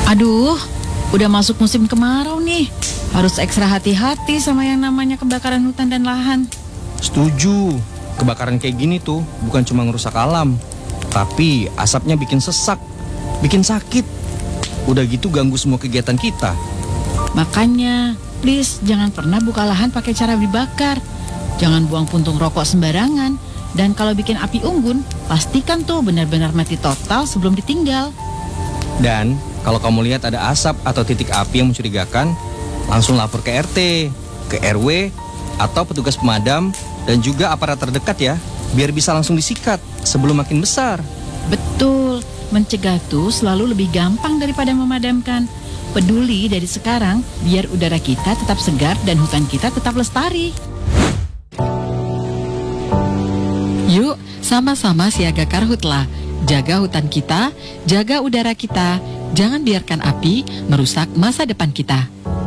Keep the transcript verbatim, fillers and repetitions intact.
Aduh, udah masuk musim kemarau nih. Harus ekstra hati-hati sama yang namanya kebakaran hutan dan lahan. Setuju. Kebakaran kayak gini tuh bukan cuma ngerusak alam, tapi asapnya bikin sesak, bikin sakit. Udah gitu ganggu semua kegiatan kita. Makanya, please jangan pernah buka lahan pakai cara dibakar. Jangan buang puntung rokok sembarangan. Dan kalau bikin api unggun, pastikan tuh benar-benar mati total sebelum ditinggal. Dan kalau kamu lihat ada asap atau titik api yang mencurigakan, langsung lapor ke R T, ke R W, atau petugas pemadam, dan juga aparat terdekat ya, biar bisa langsung disikat sebelum makin besar. Betul, mencegah tuh selalu lebih gampang daripada memadamkan. Peduli dari sekarang, biar udara kita tetap segar dan hutan kita tetap lestari. Yuk, sama-sama siaga karhutla. Jaga hutan kita, jaga udara kita, jangan biarkan api merusak masa depan kita.